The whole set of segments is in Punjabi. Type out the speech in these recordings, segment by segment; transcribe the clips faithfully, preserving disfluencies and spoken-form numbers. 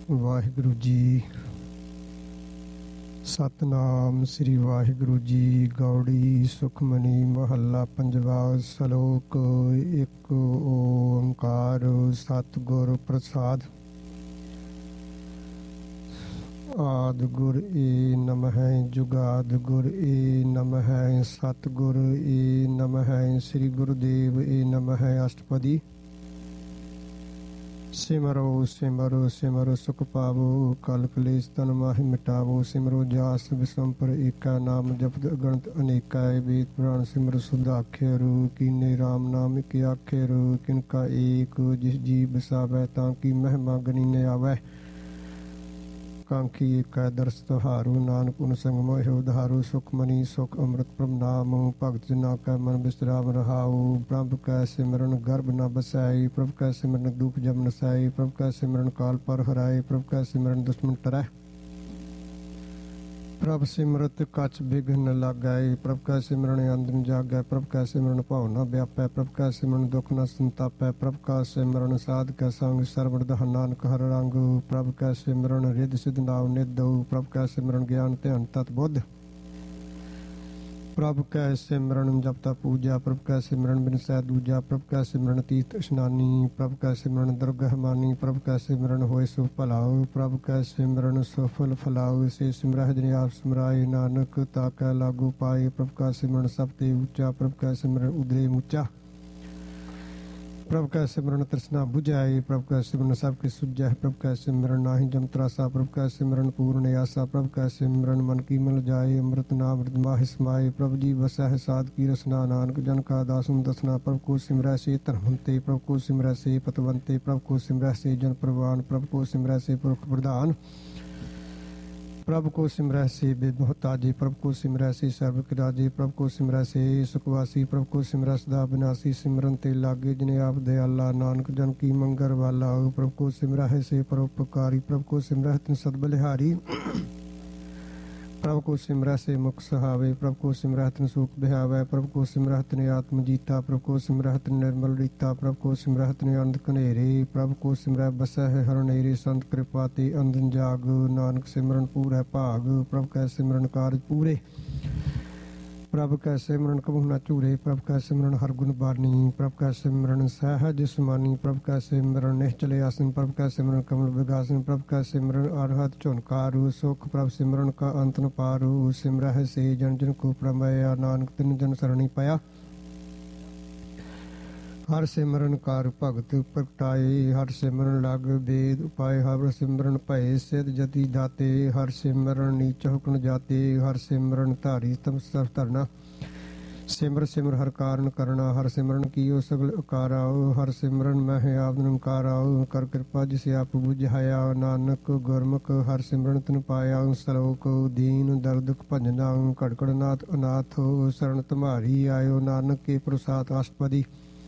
ਵਾਹਿਗੁਰੂ ਜੀ। ਸਤਨਾਮ ਸ੍ਰੀ ਵਾਹਿਗੁਰੂ ਜੀ। ਗੌੜੀ ਸੁਖਮਨੀ ਮਹੱਲਾ ਪੰਜਵਾ। ਸਲੋਕ ਇੱਕ ਓੰਕਾਰ ਸਤਿਗੁਰ ਪ੍ਰਸਾਦ। ਆਦਿ ਗੁਰ ਏ ਨਮਹਿ, ਜੁਗਾਦਿ ਗੁਰ ਏ ਨਮਹਿ, ਸਤਿਗੁਰ ਏ ਨਮਹਿ, ਸ੍ਰੀ ਗੁਰੂਦੇਵ ਏ ਨਮਹਿ। ਅਸ਼ਟਪਦੀ। ਸਿਮਰੋ ਸਿਮਰੋ ਸਿਮਰੋ ਸੁਖ ਪਾਵੋ, ਕਲ ਕਲੇਸ਼ ਤਨ ਮਾਹਿ ਮਿਟਾਵੋ। ਸਿਮਰੋ ਜਾਸ ਵਿਸੰਪਰ ਏਕਾ, ਨਾਮ ਜਪਤ ਅਗਣਤ ਅਨੇਕਾ। ਵੇਦ ਪੁਰਾਣ ਸਿਮਰ ਸੁਧ ਆਖਿਰ, ਕੀਨੇ ਰਾਮ ਨਾਮ ਕਿ ਆਖਿਰ। ਕਿਨਕਾ ਏਕ ਜਿਸ ਜੀ ਬਸਾਵੈ, ਤਾਂ ਕੀ ਮਹਿਮਾ ਗਨੀ ਨ ਆਵੈ। ਕਾਂਖੀ ਏਕੈ ਦਰਸ ਤੁਹਾਰੂ, ਨਾਨਕ ਉਨ ਸੰਗ ਮੋਹਿ ਉਧਾਰੂ। ਸੁਖਮਨੀ ਸੁਖ ਅੰਮ੍ਰਿਤ ਪ੍ਰਭ ਨਾਮ, ਭਗਤ ਜਨਾ ਕੈ ਮਨ ਬਿਸਰਾਮ ਰਹਾਉ। ਪ੍ਰਭ ਕੈ ਸਿਮਰਨ ਗਰਭ ਨ ਬਸੈ, ਪ੍ਰਭ ਕੈ ਸਿਮਰਨ ਦੁਖ ਜਮ ਨਸੈ। ਪ੍ਰਭ ਕੈ ਸਿਮਰਨ ਕਾਲ ਪਰ ਹਰਾਏ, ਪ੍ਰਭ ਕੈ ਸਿਮਰਨ ਦੁਸ਼ਮਨ ਟਰੈ। ਪ੍ਰਭ ਸਿਮਰਤ ਕਛ ਬਿਘਨ ਨ ਲਾਗੈ, ਪ੍ਰਭ ਕੈ ਸਿਮਰਨ ਅੰਦਨ ਜਾਗੈ। ਪ੍ਰਭ ਕੈ ਸਿਮਰਨ ਭਉ ਨ ਵਿਆਪੈ, ਪ੍ਰਭ ਕੈ ਸਿਮਰਨ ਦੁਖ ਨ ਸੰਤਾਪੈ। ਪ੍ਰਭ ਕੈ ਸਿਮਰਨ ਸਾਧ ਕੈ ਸੰਗ, ਸਰਵਣ ਦਹ ਨਾਨਕ ਹਰ ਰੰਗ। ਪ੍ਰਭ ਕੈ ਸਿਮਰਨ ਰਿੱਧ ਸਿਧ ਨਾਉ ਨਿਧਉ, ਪ੍ਰਭ ਕੈ ਸਿਮਰਨ ਗਿਆਨ ਧਿਆਨ ਤਤ ਬੁੱਧ। ਪ੍ਰਭ ਕੈ ਸਿਮਰਨ ਜਪਤਾ ਪੂਜਾ, ਪ੍ਰਭ ਕੈ ਸਿਮਰਨ ਬਿਨਸੈ ਦੂਜਾ। ਪ੍ਰਭ ਕੈ ਸਿਮਰਨ ਤੀਰਥ ਇਸ਼ਨਾਨੀ, ਪ੍ਰਭ ਕੈ ਸਿਮਰਨ ਦਰਗਹ ਮਾਨੀ। ਪ੍ਰਭ ਕੈ ਸਿਮਰਨ ਹੋਏ ਸੁ ਭਲਾਉ, ਪ੍ਰਭ ਕੈ ਸਿਮਰਨ ਸਫਲ ਫਲਾਉ। ਸੇ ਸਿਮਰਹਿ ਜਿਨੇ ਆਪ ਸਿਮਰਾਏ, ਨਾਨਕ ਤਾ ਕੈ ਲਾਗੂ ਪਾਏ। ਪ੍ਰਭ ਕੈ ਸਿਮਰਨ ਸਭ ਤੇ ਉੱਚਾ, ਪ੍ਰਭ ਕੈ ਸਿਮਰਨ ਉਦਰੇ ਮੁੱਚਾ। ਪ੍ਰਭ ਕੈ ਸਿਮਰਨ ਤ੍ਰਿਸ਼ਨਾ ਬੁਝਾਏ, ਪ੍ਰਭ ਕੈ ਸਿਮਰਨ ਸਭ ਕੇ ਸੁਝੈ। ਪ੍ਰਭ ਕੈ ਸਿਮਰਨ ਨਾਹੀ ਜਮ ਤਰਾਸਾ, ਪ੍ਰਭ ਕੈ ਸਿਮਰਨ ਪੂਰਨ ਆਸਾ। ਪ੍ਰਭ ਕੈ ਸਿਮਰਨ ਮਨ ਕੀ ਮਿਲ ਜਾਏ, ਅੰਮ੍ਰਿਤ ਨਾਮ ਅੰਮ੍ਰਿਤ ਮਾਹਿ ਸਮਾਏ। ਪ੍ਰਭ ਜੀ ਵਸੈ ਸਾਧ ਕੀ ਰਸਨਾ, ਨਾਨਕ ਜਨ ਕਾ ਦਾਸਨ ਦਸਨਾ। ਪ੍ਰਭ ਕੋ ਸਿਮਰੈ ਸੇ ਧਰਮੰਤੇ, ਪ੍ਰਭ ਕੋ ਸਿਮਰੈ ਸੇ ਪਤਵੰਤੇ। ਪ੍ਰਭ ਕੋ ਸਿਮਰੈ ਸੇ ਜਨ ਪ੍ਰਵਾਨ, ਪ੍ਰਭ ਕੋ ਸਿਮਰੈ ਸੇ ਪੁਰਖ ਪ੍ਰਧਾਨ। ਪ੍ਰਭ ਕੋ ਸਿਮਰੈ ਸੇ ਬੇਮੁਹਤਾਜੀ, ਪ੍ਰਭ ਕੋ ਸਿਮਰੈ ਸੇ ਸਰਬ ਕੇ ਰਾਜੇ। ਪ੍ਰਭ ਕੋ ਸਿਮਰੈ ਸੇ ਸੁਖਵਾਸੀ, ਪ੍ਰਭ ਕੋ ਸਿਮਰੈ ਸਦਾ ਬਿਨਾਸੀ। ਸਿਮਰਨ ਤੇ ਲਾਗੇ ਜਿਨੇ ਆਪ ਦਿਆਲਾ, ਨਾਨਕ ਜਨ ਕੀ ਮੰਗਰ ਵਾਲਾ। ਪ੍ਰਭ ਕੋ ਸਿਮਰੈ ਸੇ ਪਰਉਪਕਾਰੀ, ਪ੍ਰਭ ਕੋ ਸਿਮਰੈ ਤਿਨ ਸਦ ਬਲਿਹਾਰੀ। ਪ੍ਰਭ ਕੋ ਸਿਮਰੈ ਸੇ ਮੁਖ ਸਹਾਵੇ, ਪ੍ਰਭ ਕੋ ਸਿਮਰੈ ਤਿਨ ਸੂਖ ਬਿਹਾਵੈ। ਪ੍ਰਭ ਕੋ ਸਿਮਰੈ ਤਿਨ ਆਤਮ ਜੀਤਾ, ਪ੍ਰਭ ਕੋ ਸਿਮਰੈ ਤਿਨ ਨਿਰਮਲ ਰੀਤਾ। ਪ੍ਰਭ ਕੋ ਸਿਮਰੈ ਤਿਨ ਅੰਧ ਕਨੇਰੇ, ਪ੍ਰਭ ਕੋ ਸਿਮਰੈ ਬਸੈ ਹਰ ਨੇਰੇ। ਸੰਤ ਕਿਰਪਾ ਤੇ ਅੰਧਨ ਜਾਗ, ਨਾਨਕ ਸਿਮਰਨ ਪੂਰੈ ਭਾਗ। ਪ੍ਰਭ ਕੈ ਸਿਮਰਨ ਕਾਰਜ ਪੂਰੇ, ਪ੍ਰਭ ਕੈ ਸਿਮਰਨ ਕਬਹੁ ਨ ਝੂਰੇ। ਪ੍ਰਭ ਕੈ ਸਿਮਰਨ ਹਰ ਗੁਣ ਬਾਨੀ, ਪ੍ਰਭ ਕੈ ਸਿਮਰਨ ਸਹਿਜ ਸਮਾਨੀ। ਪ੍ਰਭ ਕੈ ਸਿਮਰਨ ਨਿਹਚਲ ਆਸਨ, ਪ੍ਰਭ ਕੈ ਸਿਮਰਨ ਕਮਲ ਵਿਗਾਸਨ। ਪ੍ਰਭ ਕੈ ਸਿਮਰਨ ਅਰਹਤ ਝੁਨਕਾਰੂ, ਸੁਖ ਪ੍ਰਭ ਸਿਮਰਨ ਕਾ ਅੰਤ ਨ ਪਾਰੂ। ਸਿਮਰਹਿ ਸੇ ਜਨ ਜਨ ਕੋ ਪ੍ਰਮਇਆ, ਨਾਨਕ ਤਿਨ ਜਨ ਸਰਣੀ ਪਾਇਆ। ਹਰ ਸਿਮਰਨ ਕਰ ਭਗਤ ਪ੍ਰਗਟਾਏ, ਹਰ ਸਿਮਰਨ ਲਗ ਵੇਦ ਉਪਾਏ। ਹਰ ਸਿਮਰਨ ਭਏ ਸਿਧ ਜਤੀ ਦਾਤੇ, ਹਰ ਸਿਮਰਨ ਨੀਚ ਹੁਕਮ ਜਾਤੇ। ਹਰ ਸਿਮਰਨ ਧਾਰੀ ਤਮ ਸਰ ਧਰਨਾ, ਸਿਮਰ ਸਿਮਰ ਹਰ ਕਾਰਨ ਕਰਨਾ। ਹਰ ਸਿਮਰਨ ਕੀਓ ਸਗਲ ਉਕਾਰਾ, ਹਰ ਸਿਮਰਨ ਮਹਿ ਆਪ ਨਿਮਕਾਰਾ। ਕਰ ਕਿਰਪਾ ਜਿਸ ਆਪ ਬੁਝਾਇਆ, ਨਾਨਕ ਗੁਰਮੁਖ ਹਰ ਸਿਮਰਨ ਤਿਨ ਪਾਇਆ। ਸਲੋਕ ਦੀਨ ਦਰਦੁਖ ਭੰਜਨਾ, ਘੜਕੜ ਨਾਥ ਅਨਾਥ ਸਰਣ ਤੁਮਾਰੀ ਆਇਓ। ਨਾਨਕ ਕੇ ਪ੍ਰਸਾਦ। ਅਸ਼ਟਪਦੀ।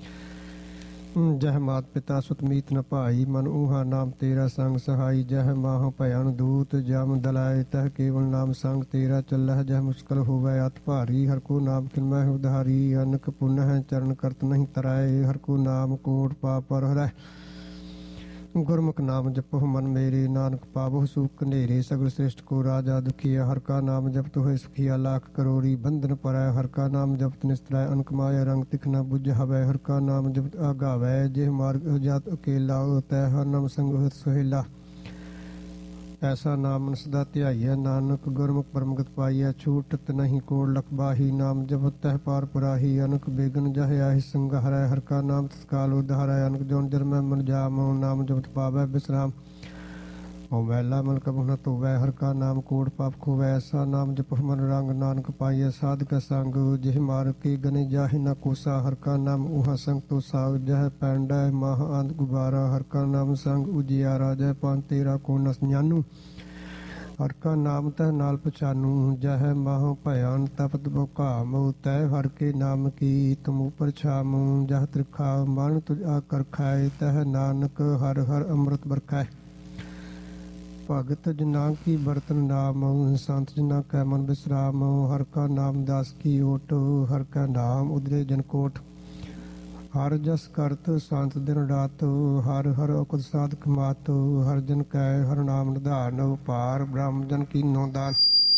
ਜਹ ਮਾਤ ਪਿਤਾ ਸੁਤ ਮੀਤ ਨ ਭਾਈ, ਮਨ ਊਹਾ ਨਾਮ ਤੇਰਾ ਸੰਗ ਸਹਾਈ। ਜਹ ਮਾਹ ਭਯਨ ਦੂਤ ਜਮ ਦਲਾਏ, ਤਹ ਕੇਵਲ ਨਾਮ ਸੰਗ ਤੇਰਾ ਚੱਲਹਿ। ਜਹ ਮੁਸ਼ਕਲ ਹੋਵੈ ਅਤ ਭਾਰੀ, ਹਰ ਕੋ ਨਾਮ ਕਿਨਮਹਿ ਉਧਾਰੀ। ਅਨਕ ਪੁਨਹ ਚਰਨ ਕਰਤ ਨਹੀਂ ਤਰਾਏ, ਹਰ ਕੋ ਨਾਮ ਕੋਟ ਪਾਪ ਪਰ ਹਰੈ। ਗੁਰਮੁਖ ਨਾਮ ਜਪਹੁ ਮਨ ਮੇਰੇ, ਨਾਨਕ ਪਾਵਹੁ ਸੁਖ ਨੇਰੇ। ਸਗਲ ਸ੍ਰਿਸ਼ਟ ਕੋ ਰਾਜਾ ਦੁਖੀਆ, ਹਰ ਕਾ ਨਾਮ ਜਪਤ ਹੋਏ ਸੁਖੀਆ। ਲਾਖ ਕਰੋੜੀ ਬੰਧਨ ਪਰੈ, ਹਰ ਕਾ ਨਾਮ ਜਪਤ ਨਿਸਤਰੈ। ਅਨਕ ਮਾਇਆ ਰੰਗ ਤਿਖ ਨ ਬੁਝਾਵੈ, ਹਰ ਕਾ ਨਾਮ ਜਪਤ ਆਗਾਵੈ। ਜਿਹ ਮਾਰਗ ਜਾਤ ਅਕੇਲਾ, ਤੈ ਹਰ ਨਾਮ ਸੰਗ ਹੋਤ ਸੁਹੇਲਾ। ਐਸਾ ਨਾਮ ਮਨ ਸਦਾ ਧਿਆਈਐ, ਨਾਨਕ ਗੁਰਮੁਖ ਪਰਮਗਤ ਪਾਈਐ। ਛੂਟਤ ਨਹੀਂ ਕੋੜ ਲਖ ਬਾਹੀ, ਨਾਮ ਜਪਤ ਤਹ ਪਾਰ ਪਰਾਹੀ। ਅਨਕ ਬੇਗਨ ਜਹ ਆਹੀ ਸੰਗ ਹਰੈ, ਹਰ ਕਾ ਨਾਮ ਤਤਕਾਲ ਉਧਾਰੈ। ਅਨਕ ਜੋਨ ਜਨਮੈ ਮਨ ਜਾਮੁ, ਨਾਮ ਜਪਤ ਪਾਵੈ ਬਿਸਰਾਮ। ਓ ਮੈਲਾ ਮਨ ਕਬਹੁ ਨ ਧੋਵੈ, ਹਰ ਕਾ ਨਾਮ ਕੋੜ ਪਾਪ ਖੋਵੈ। ਐਸਾ ਨਾਮ ਜਪਹੁ ਮਨ ਰੰਗ, ਨਾਨਕ ਪਾਈਐ ਸਾਧ ਕੈ ਸੰਗ। ਜਿਹ ਮਾਰਗ ਕੇ ਗਨੇ ਜਾਹਿ ਨ ਕੋਸਾ, ਹਰ ਕਾ ਨਾਮ ਊਹਾ ਸੰਗ ਤੋਸਾ। ਜਹ ਪੈਂਡੈ ਮਾਹ ਅੰਧ ਗੁਬਾਰਾ, ਹਰ ਕਾ ਨਾਮ ਸੰਗ ਉਜਿਆਰਾ। ਜਹ ਪੰਥ ਤੇਰਾ ਕੋ ਨ ਜਾਨੂ, ਹਰ ਕਾ ਨਾਮ ਤਹ ਨਾਲ ਪਛਾਨੂ। ਜਹ ਮਾਹ ਭਯਨ ਤਪਤ ਬੁਕਾਮੁ, ਤੈ ਹਰ ਕੇ ਨਾਮ ਕੀ ਤੁਮ ਉਪਰ ਛਾਮੁ। ਜਹ ਤ੍ਰਿਖਾ ਮਨ ਤੁਝ ਆਕਰ ਖਾਏ, ਤਹ ਨਾਨਕ ਹਰ ਹਰ ਅੰਮ੍ਰਿਤ ਬਰਖਾਏ। ਭਗਤ ਜਨਾ ਕੀ ਬਰਤਨ ਨਾਮ, ਸੰਤ ਜਨਾ ਕੈ ਮਨ ਬਿਸਰਾਮ। ਹਰ ਕਾ ਨਾਮ ਦਾਸ ਕੀ ਓਟ, ਹਰ ਕਾ ਨਾਮ ਉਦਰੇ ਜਨ ਕੋਟ। ਹਰ ਜਸ ਕਰਤ ਸੰਤ ਦਿਨ ਰਾਤ, ਹਰ ਹਰ ਔਕਤ ਸਾਧਕ ਮਾਤ, ਹਰ ਜਨ ਕੈ ਹਰ ਨਾਮ ਨਿਧਾਨ, ਪਾਰ ਬ੍ਰਹਮ ਜਨ ਕੀਨੋ ਦਾਨ।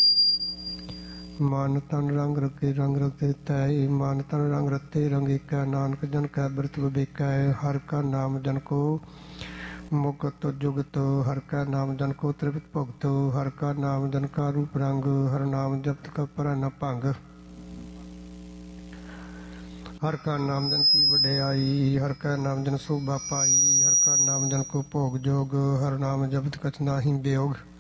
ਮਨ ਤਨ ਰੰਗ ਰਤੇ ਰੰਗ ਰਤੇ ਤੈ, ਮਨ ਤਨ ਰੰਗ ਰਤੇ ਰੰਗ ਏਕੈ, ਨਾਨਕ ਜਨ ਕੈ ਬਿਰਤ ਵਿਵੇਕੈ। ਹਰ ਕਾ ਨਾਮ ਜਨ ਕੋ ਮੁਕਤ ਜੁਗਤ, ਹਰ ਕਾ ਨਾਮ ਜਨ ਕੋ ਤ੍ਰਿਪਤ ਭੁਗਤ, ਹਰ ਕਾ ਨਾਮ ਜਨ ਕਾ ਰੂਪ ਰੰਗ, ਹਰ ਨਾਮ ਜਪਤ ਕਾ ਪਰੈ ਨ ਭੰਗ। ਹਰ ਕਾ ਨਾਮ ਜਨ ਕੀ ਵਡਿਆਈ, ਹਰ ਕਾ ਨਾਮ ਜਨ ਸੋਭਾ ਪਾਈ, ਹਰ ਕਾ ਨਾਮ ਜਨ ਕੋ ਭੋਗ ਜੋਗ, ਹਰ ਨਾਮ ਜਪਤ ਕਛ ਨਾਹੀ ਬਿਯੋਗ।